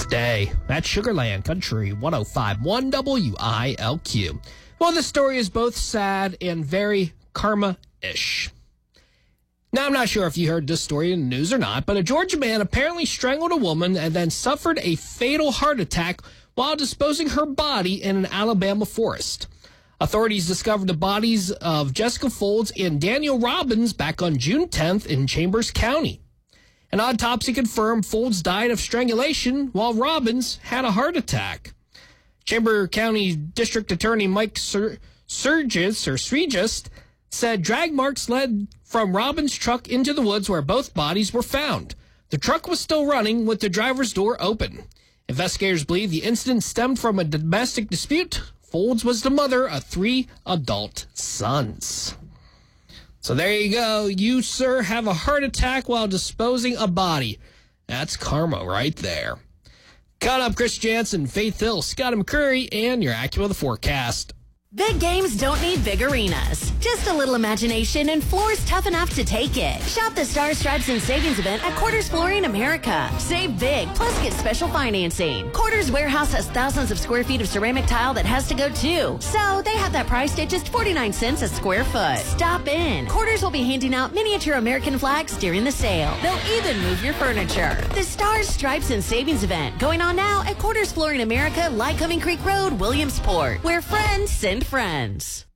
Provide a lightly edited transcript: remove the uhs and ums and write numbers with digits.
Stay at Sugarland Country 105.1 WILQ. Well, this story is both sad and very karma-ish. Now, I'm not sure if you heard this story in the news or not, but a Georgia man apparently strangled a woman and then suffered a fatal heart attack while disposing her body in an Alabama forest. Authorities discovered the bodies of Jessica Folds and Daniel Robbins back on June 10th in Chambers County. An autopsy confirmed Folds died of strangulation while Robbins had a heart attack. Chambers County District Attorney Mike Sregis said drag marks led from Robbins' truck into the woods where both bodies were found. The truck was still running with the driver's door open. Investigators believe the incident stemmed from a domestic dispute. Folds was the mother of 3 adult sons. So there you go. You, sir, have a heart attack while disposing a body. That's karma right there. Caught up, Chris Jansen, Faith Hill, Scott McCurry, and your AccuWeather forecast. Big games don't need big arenas. Just a little imagination and floors tough enough to take it. Shop the Stars, Stripes, and Savings event at Quarters Flooring America. Save big, plus get special financing. Quarters Warehouse has thousands of square feet of ceramic tile that has to go too. So they have that priced at just 49 cents a square foot. Stop in. Quarters will be handing out miniature American flags during the sale. They'll even move your furniture. The Stars, Stripes, and Savings event going on now at Quarters Flooring America, Lycoming Creek Road, Williamsport, where friends send friends.